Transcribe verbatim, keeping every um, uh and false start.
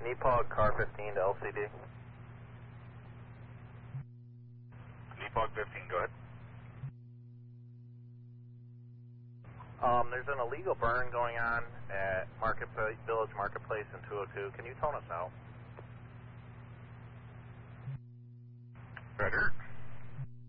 N P O G car fifteen to L C D. N P O G fifteen, go ahead. Um, there's an illegal burn going on at Marketplace, Village Marketplace in two oh two. Can you tone us out? Roger.